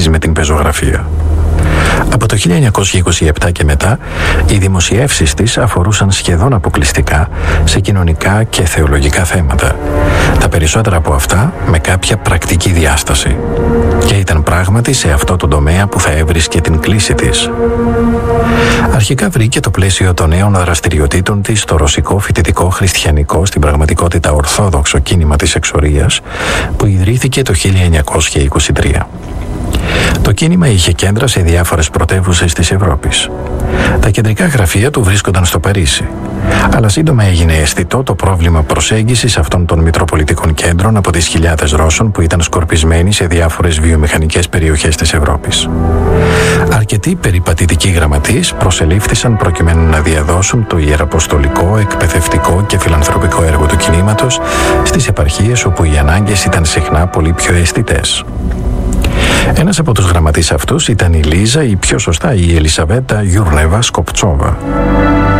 σχέσεις με την πεζογραφία. Από το 1927 και μετά, οι δημοσιεύσεις της αφορούσαν σχεδόν αποκλειστικά σε κοινωνικά και θεολογικά θέματα. Τα περισσότερα από αυτά με κάποια πρακτική διάσταση. Και ήταν πράγματι σε αυτό το τομέα που θα έβρισκε την κλίση της. Αρχικά βρήκε το πλαίσιο των νέων δραστηριοτήτων της στο ρωσικό φοιτητικό χριστιανικό, στην πραγματικότητα ορθόδοξο κίνημα της εξορίας, που ιδρύθηκε το 1923. Το κίνημα είχε κέντρα σε διάφορες πρωτεύουσες της Ευρώπης. Τα κεντρικά γραφεία του βρίσκονταν στο Παρίσι, αλλά σύντομα έγινε αισθητό το πρόβλημα προσέγγισης αυτών των μητροπολιτικών κέντρων από τις χιλιάδες Ρώσων που ήταν σκορπισμένοι σε διάφορες βιομηχανικές περιοχές της Ευρώπης. Αρκετοί περιπατητικοί γραμματείς προσελήφθησαν προκειμένου να διαδώσουν το ιεραποστολικό, εκπαιδευτικό και φιλανθρωπικό έργο του κινήματος στις επαρχίες όπου οι ανάγκες ήταν συχνά πολύ πιο αισθητές. Ένας από τους γραμματείς αυτούς ήταν η Λίζα, ή πιο σωστά η Ελισαβέτα Γιουρνέβα Σκοπτσόβα.